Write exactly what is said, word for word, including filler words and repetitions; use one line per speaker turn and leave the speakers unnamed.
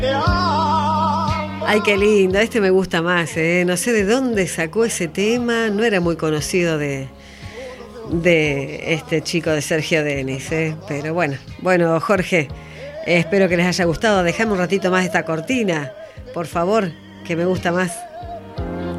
Ay, qué lindo, este me gusta más, ¿eh? No sé de dónde sacó ese tema, no era muy conocido de, de este chico de Sergio Denis, ¿eh? Pero bueno, bueno, Jorge, espero que les haya gustado. Dejame un ratito más esta cortina, por favor, que me gusta más.